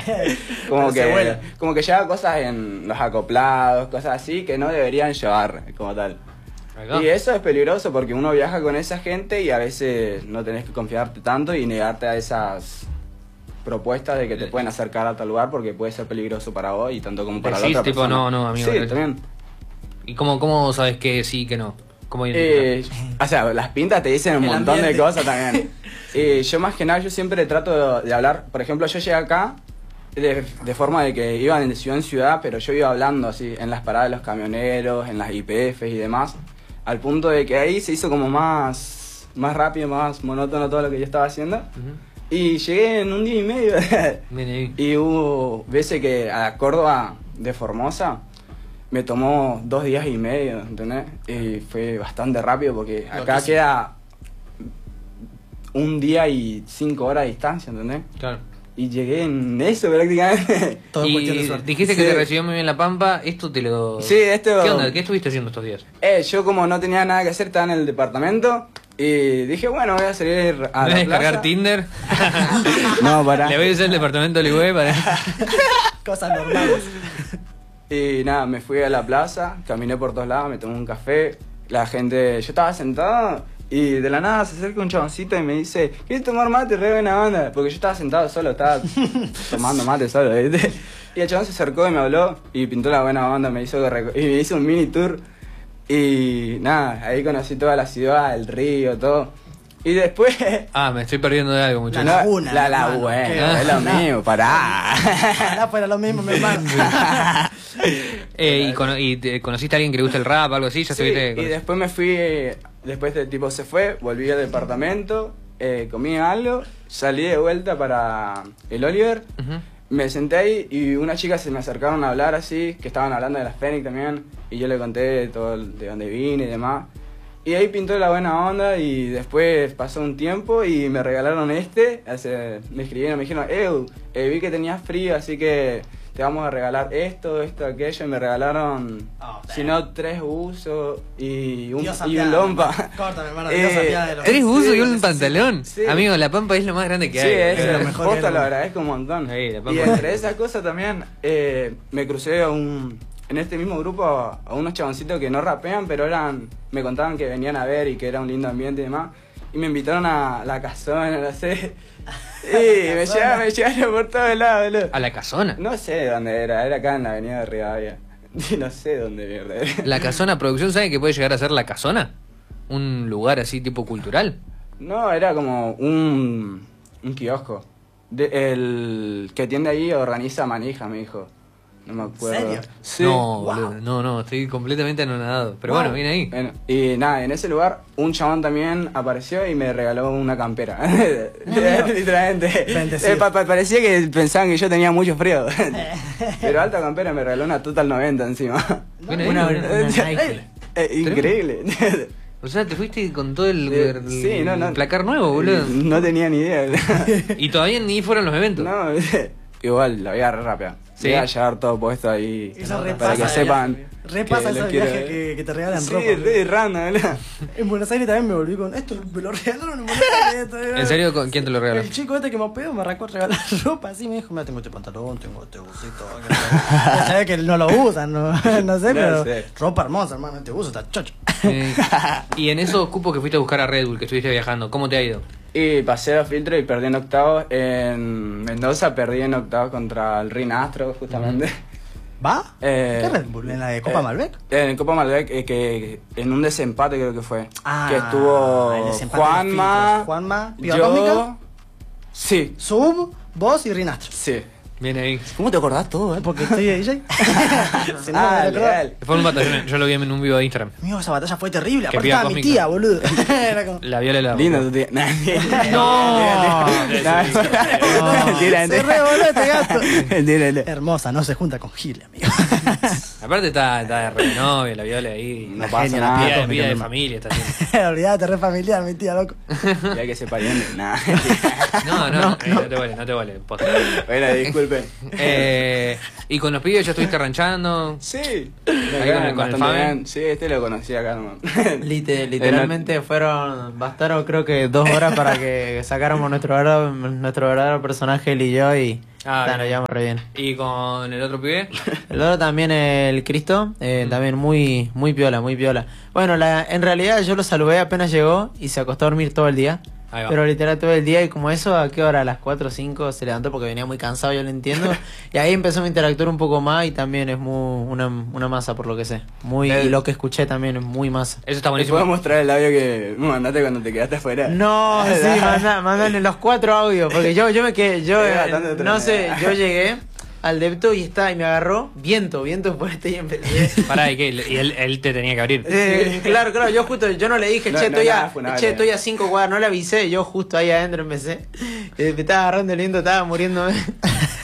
como que lleva cosas en los acoplados, cosas así que no deberían llevar como tal. Acá. Y eso es peligroso porque uno viaja con esa gente y a veces no tenés que confiarte tanto y negarte a esas propuestas de que te pueden acercar a tal lugar porque puede ser peligroso para vos y tanto como para la otra tipo, persona. no, amigo. Sí, también. ¿Y cómo sabes que sí y que no? ¿Cómo identificar? O sea, las pintas te dicen un El montón ambiente. de cosas también. Yo más que nada, yo siempre trato de hablar, por ejemplo, yo llegué acá de forma de que iba de ciudad en ciudad, pero yo iba hablando así en las paradas de los camioneros, en las IPFs y demás, al punto de que ahí se hizo como más rápido, más monótono todo lo que yo estaba haciendo. Y llegué en un día y medio. Bien ahí. Y hubo veces que a Córdoba de Formosa me tomó 2 días y medio, ¿entendés? Y fue bastante rápido porque acá queda 1 día y 5 horas de distancia, ¿entendés? Claro. Y llegué en eso prácticamente. Todo Y cuestión de suerte. dijiste que Sí. te recibió muy bien La Pampa. Esto te lo... Sí, esto... ¿Qué onda? ¿Qué estuviste haciendo estos días? Yo como no tenía nada que hacer, estaba en el departamento y dije, bueno, voy a salir a ¿Voy la a descargar plaza. Tinder? No, pará. ¿Le voy a usar el departamento de Ligüe para...? Cosas normales. Y nada, me fui a la plaza, caminé por todos lados, me tomé un café. La gente, yo estaba sentado y de la nada se acerca un chaboncito y me dice, ¿quieres tomar mate? Re buena onda. Porque yo estaba sentado solo, estaba tomando mate solo, ¿viste? Y el chabón se acercó y me habló y pintó la buena onda, y me hizo un mini tour. Y nada, ahí conocí toda la ciudad, el río, todo. Y después... Ah, me estoy perdiendo de algo, muchachos. La laguna, La hermano, laguna, ¿qué? es lo mismo, pará. Ojalá fuera lo mismo, mi hermano. ¿Y conociste a alguien que le gusta el rap, algo así? ¿Ya Sí, estuviste con y eso? después me fui, después el tipo se fue, volví al departamento, comí algo, salí de vuelta para el Oliver, Ujú. me senté ahí y una chica se me acercaron a hablar así, que estaban hablando de las Fénix también, y yo le conté todo de dónde vine y demás. Y ahí pintó la buena onda y después pasó un tiempo y me regalaron me escribieron, me dijeron, vi que tenías frío, así que te vamos a regalar esto, aquello, y me regalaron, si no, 3 usos y un Dios lompa. Córtame, hermano, Dios apiade de los... 3 buzos y sí, un sí, pantalón. sí. Amigo, La Pampa es lo más grande que Sí, hay. es lo lo mejor mejor, que lo hay. agradezco un montón. Sí, la Y Pampa. entre esas cosas también, me crucé en este mismo grupo a unos chaboncitos que no rapean, pero me contaban que venían a ver y que era un lindo ambiente y demás. Y me invitaron a la casona, no sé. Y me llevaron por todos lados, boludo. ¿A La Casona? No sé de dónde era acá en la avenida de Rivadavia. No sé dónde mierda era. La Casona Producción, ¿saben que puede llegar a ser La Casona? Un lugar así tipo cultural. No, era como un kiosco. El que atiende ahí organiza manija, me dijo. No me acuerdo. ¿Serio? Sí. No, Wow. boludo, no, estoy completamente anonadado. Pero Wow. bueno, viene ahí. Bueno, y nada, en ese lugar un chabón también apareció y me regaló una campera. Literalmente. Bendecido. Parecía que pensaban que yo tenía mucho frío. Pero alta campera me regaló una Total 90 encima. Viene ahí. Una Nike. Increíble. O sea, te fuiste con todo Sí, no. placar nuevo, boludo. No tenía ni idea. Y todavía ni fueron los eventos. No, igual la vida re rápida. Sí. Voy a llevar todo puesto ahí Eso para repasa que de sepan. viaje. Repasa que esos los quiero viajes ver. que te regalan Sí, ropa. re random, ¿verdad? En Buenos Aires también me volví con esto, me lo regalaron en Buenos Aires. ¿En serio? ¿Quién te lo regaló? El chico este que me hospedó me arrancó a regalar ropa así, me dijo, mira, tengo este pantalón, tengo este busito. Sabes que no lo usan, no sé, No pero sé. ropa hermosa, hermano, este buzo está chocho. Y en esos cupos que fuiste a buscar a Red Bull, que estuviste viajando, ¿cómo te ha ido? Y pasé los filtros y perdí en octavos. En Mendoza perdí en octavos contra el Rin Astro, justamente. ¿Va? Eh, ¿Qué Red Bull? ¿En la de Copa Malbec? En Copa Malbec, que en un desempate creo que fue. Ah, que estuvo el desempate de los Juanma, filtros. Juanma, Piba yo... Atómica. Sí, Sub, vos y Rinastro. sí. Viene ahí. ¿Cómo te acordás todo, Porque estoy de DJ. Si no, me lo acordaba. legal. Fue un batallón, yo lo vi en un vivo de Instagram. Amigo, esa batalla fue terrible. Que Aparte Piba estaba mi Cósmica. tía, boludo. Era como... La viola y la... Lindo tu tía. No. Mentira, Se re voló este gato. mentira. Hermosa, no se junta con Gil, amigo. Aparte está de re novia, la viola ahí. No Una pasa genia, la nada. Piba Vida de Cósmica, hermano. familia está haciendo. Olvídate, re familiar, mi tía, loco. Ya que se pariente. Nah. No te vale, posta. Bueno, disculpen. Y con los pibes ya estuviste ranchando. Sí. Ahí Acá, con el bastante Fabián. bien. Sí, lo conocí acá nomás. Literalmente bastaron creo que 2 horas para que sacáramos nuestro verdadero personaje, él y yo, y Ah, Nos bien. llevamos re bien. ¿Y con el otro pibe? El otro también, el Cristo, también muy piola, muy piola. Bueno, en realidad yo lo saludé apenas llegó y se acostó a dormir todo el día. Ahí va. Pero literal todo el día y como eso, ¿a qué hora? A las 4 o 5 se levantó porque venía muy cansado, yo lo entiendo. Y ahí empezamos a interactuar un poco más y también es muy una masa por lo que sé. Y lo que escuché también es muy masa. Eso está ¿Te buenísimo. puedo mostrar el audio que me mandaste cuando te quedaste afuera? No, sí, mandan los 4 audios, porque yo me quedé, bastante no sé, tremenda. yo llegué al depto y me agarró viento fuerte y empecé. Pará, ¿y qué? ¿Y él te tenía que abrir? Claro, yo no le dije, No, che, no, nada funable. estoy a 5 cuadras, no le avisé, yo justo ahí adentro empecé. Me estaba agarrando el viento, estaba muriéndome.